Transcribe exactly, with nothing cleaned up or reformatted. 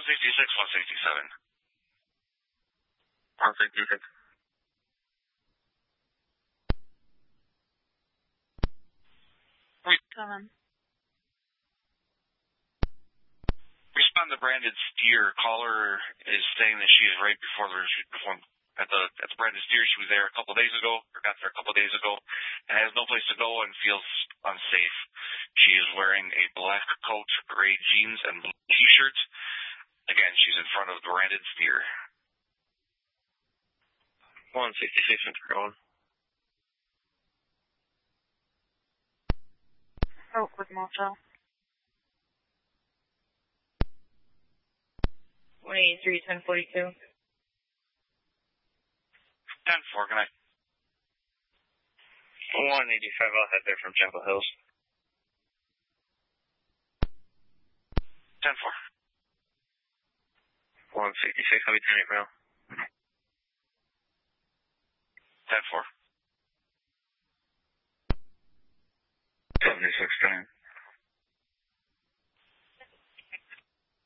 one sixty-six, one sixty-seven. one sixty-six. Seven. Respond to branded steer. Caller is saying that she is right before the before, at the at the branded steer. She was there a couple of days ago, or got there a couple of days ago, and has no place to go and feels unsafe. She is wearing a black coat, gray jeans, and blue t-shirt. Again, she's in front of the branded steer. one sixty-six and going. Oakwood Motel. one eighty-three, ten forty-two. ten four, can I? one eighty-five, I'll head there from Chapel Hills. ten four. one sixty-six, I'll be ten eight now. ten four. seventy-six, ten.